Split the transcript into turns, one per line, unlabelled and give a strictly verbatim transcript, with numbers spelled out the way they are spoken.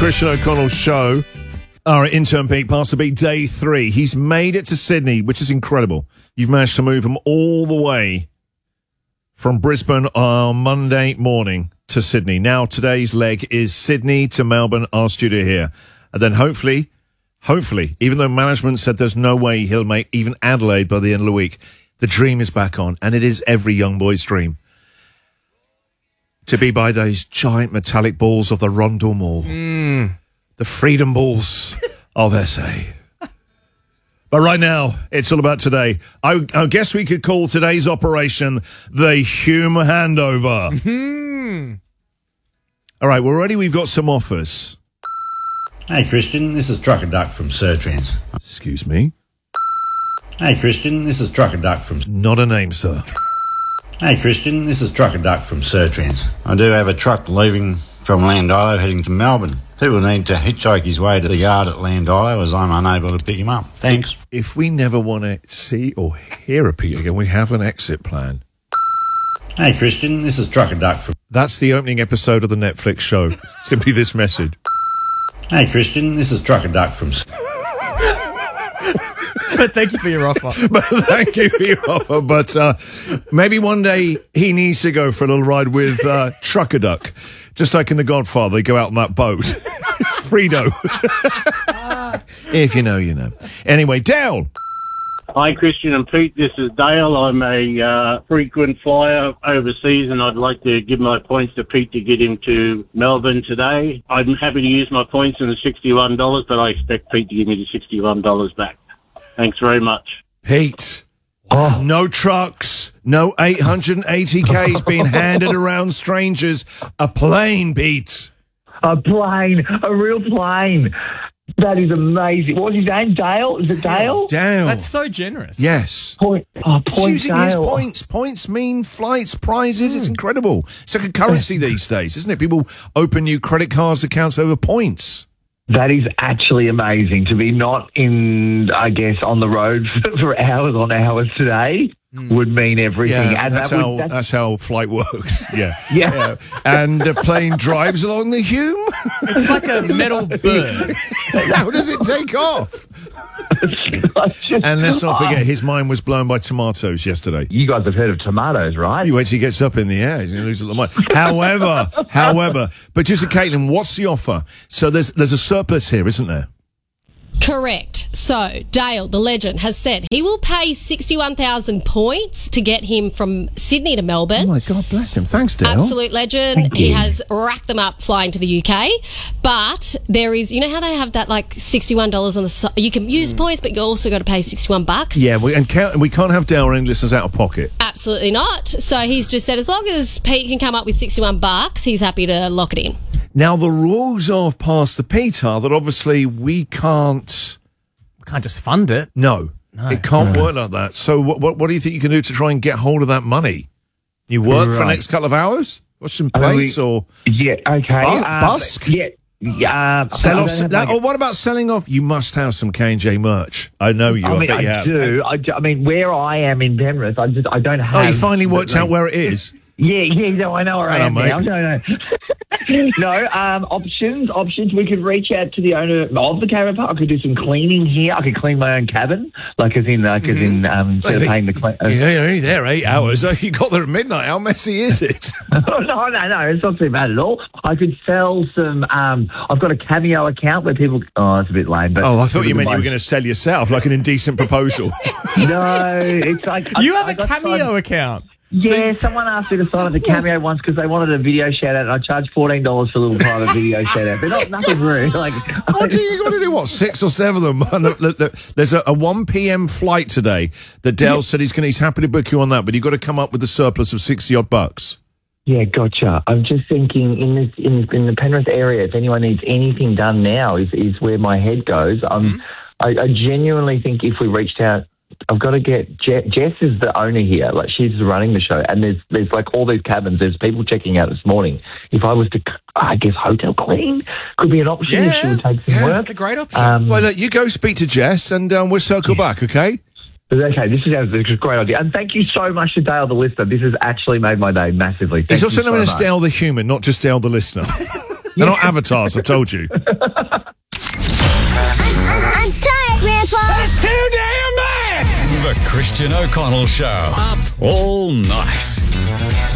Christian O'Connell's show. Our intern Pete, Pastor Pete, day three. He's made it to Sydney, which is incredible. You've managed to move him all the way from Brisbane on Monday morning to Sydney. Now today's leg is Sydney to Melbourne, our studio here. And then hopefully, hopefully, even though management said there's no way he'll make even Adelaide by the end of the week, the dream is back on. And it is every young boy's dream to be by those giant metallic balls of the Rondell Mall.
Mm.
The freedom balls of S A. But right now, it's all about today. I, I guess we could call today's operation the Hume Handover.
Mm-hmm.
All right, we're ready. We've got some offers.
Hey, Christian, this is Trucker Duck from Surtrans.
Excuse me?
Hey, Christian, this is Trucker Duck from...
Not a name, sir.
Hey, Christian, this is Trucker Duck from Surtrans. I do have a truck leaving from Landilo heading to Melbourne. People need to hitchhike his way to the yard at Landilo as I'm unable to pick him up. Thanks.
If we never want to see or hear a Pete again, we have an exit plan.
Hey, Christian, this is Trucker Duck from...
That's the opening episode of the Netflix show. Simply this message.
Hey, Christian, this is Trucker Duck from...
But thank you for your offer.
But thank you for your offer. But uh, maybe one day he needs to go for a little ride with uh, Trucker Duck. Just like in The Godfather, they go out on that boat. Frito. If you know, you know. Anyway, Dale.
Hi, Christian and Pete. This is Dale. I'm a uh, frequent flyer overseas, and I'd like to give my points to Pete to get him to Melbourne today. I'm happy to use my points in the sixty-one dollars, but I expect Pete to give me the sixty-one dollars back. Thanks very much.
Pete. Oh. No trucks. No eight hundred eighty Ks being handed around strangers. A plane, Pete.
A plane. A real plane. That is amazing. What was his name? Dale? Is it Dale?
Dale.
That's so generous.
Yes.
Point. Oh, point
He's using
Dale.
his points. Points mean flights, prizes. Mm. It's incredible. It's like a currency these days, isn't it? People open new credit cards accounts over points.
That is actually amazing to be not in, I guess, on the road for, for hours on hours today. Mm. Would mean everything.
Yeah,
and
that's,
that
how,
would, that's,
that's how flight works. Yeah.
yeah.
yeah. And the plane drives along the Hume.
It's like a metal bird.
How does it take off? And let's not forget, his mind was blown by tomatoes yesterday.
You guys have heard of tomatoes, right?
You wait till he gets up in the air, he's going to lose a lot of mind. However, however, but just to Caitlin, what's the offer? So there's there's a surplus here, isn't there?
Correct. So, Dale, the legend, has said he will pay sixty-one thousand points to get him from Sydney to Melbourne.
Oh, my God, bless him. Thanks, Dale.
Absolute legend.
Thank
he
you.
has racked them up flying to the U K. But there is, you know how they have that, like, sixty-one dollars on the side? You can use mm. points, but you also got to pay sixty-one bucks.
Yeah, we, and can't, we can't have Dale or any listeners out of pocket.
Absolutely not. So he's just said as long as Pete can come up with sixty-one bucks, he's happy to lock it in.
Now, the rules of Pastor Pete are that obviously we can't...
Can't just fund it.
No,
no.
It can't
no.
work like that. So what, what what do you think you can do to try and get hold of that money? You work
right.
for the next couple of hours? Watch some
I mean,
plates
we,
or...
Yeah, okay.
Bu-
um,
busk?
Yeah. Yeah,
Sell
I
off,
don't have
that,
like
or what about selling off? You must have some K and J merch. I know you.
I
I,
mean,
bet
I
you have.
do. I, do. I mean, where I am in Penrith, I just I don't have.
Oh, you finally worked
like,
out where it is?
Yeah, yeah. No, I know where I,
I
am
know,
now. No, no. no, um, options, options. We could reach out to the owner of the caravan park. I could do some cleaning here. I could clean my own cabin, like as in, like mm-hmm. as in, um, instead of paying the clean. Uh,
yeah, you're only there eight hours. You got there at midnight. How messy is it?
no, no, no. It's not too bad at all. I could sell some. Um, I've got a Cameo account where people. Oh, it's a bit lame, but
oh, I thought you meant
buy...
you were going to sell yourself, like an indecent proposal.
No, it's like
you
I,
have
I
a Cameo
some...
account.
Yeah, someone asked me to sign up to Cameo once because they wanted a video shout out, and I charged fourteen dollars for a little private video shout out. They're not nothing rude. Like,
what do you got to do? What, six or seven of them? There's a, a one p.m. flight today that Dale yeah. said he's going. He's happy to book you on that, but you've got to come up with a surplus of sixty odd bucks.
Yeah, gotcha. I'm just thinking in this in, in the Penrith area, if anyone needs anything done now, is is where my head goes. Um, mm-hmm. I, I genuinely think if we reached out. I've got to get Je- Jess is the owner here, like she's running the show, and there's there's like all these cabins. There's people checking out this morning. If I was to, I guess hotel clean could be an option
yeah,
if she would take some
yeah,
work.
A great option.
Um,
well, look, you go speak to Jess, and um, we'll circle yeah. back. Okay.
Okay, this is a great idea, and thank you so much to Dale the listener. This has actually made my day massively. Thank
It's also known
so
as
much.
Dale the human, not just Dale the listener. They're not avatars, I told you.
I'm, I'm tired, Grandpa. That's too damn bad.
The Christian O'Connell Show. Up all night.